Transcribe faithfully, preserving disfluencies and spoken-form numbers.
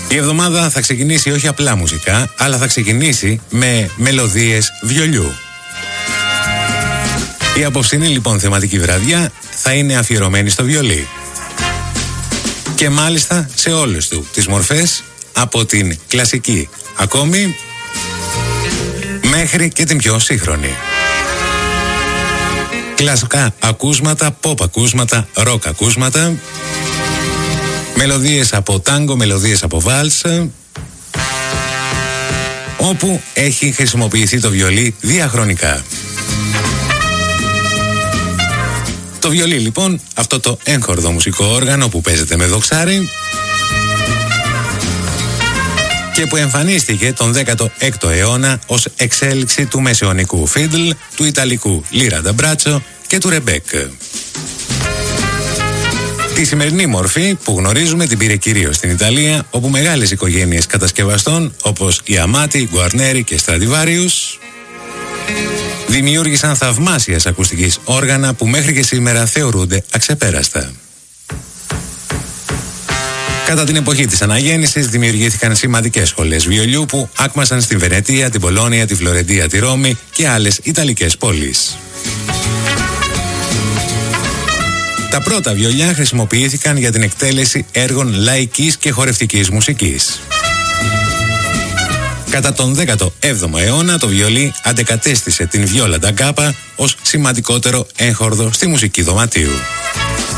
Η εβδομάδα θα ξεκινήσει όχι απλά μουσικά, αλλά θα ξεκινήσει με μελωδίες βιολιού. Η απόψινή λοιπόν θεματική βραδιά θα είναι αφιερωμένη στο βιολί. Και μάλιστα σε όλες του τις μορφές, από την κλασική ακόμη μέχρι και την πιο σύγχρονη. Κλασικά ακούσματα, pop ακούσματα, rock ακούσματα, μελωδίες από τάγκο, μελωδίες από βάλς, όπου έχει χρησιμοποιηθεί το βιολί διαχρονικά. Το βιολί λοιπόν, αυτό το έγχορδο μουσικό όργανο που παίζεται με δοξάρι και που εμφανίστηκε τον δέκατο έκτο αιώνα ως εξέλιξη του μεσαιωνικού φίντλ, του ιταλικού λίρα νταμπράτσο και του ρεμπέκ. Τη σημερινή μορφή που γνωρίζουμε την πήρε κυρίως στην Ιταλία, όπου μεγάλες οικογένειες κατασκευαστών όπως η Αμάτι, Γκουαρνέρι και Στραντιβάριους δημιούργησαν θαυμάσιας ακουστικής όργανα που μέχρι και σήμερα θεωρούνται αξεπέραστα. Κατά την εποχή της αναγέννησης δημιουργήθηκαν σημαντικές σχολές βιολιού που άκμασαν στη Βενετία, την Πολώνια, τη Φλωρεντία, τη Ρώμη και άλλες Ιταλικές πόλεις. Τα πρώτα βιολιά χρησιμοποιήθηκαν για την εκτέλεση έργων λαϊκής και χορευτικής μουσικής. Κατά τον δέκατο έβδομο αιώνα το βιολί αντεκατέστησε την βιόλα ντα γκάπα ως σημαντικότερο έγχορδο στη μουσική δωματίου.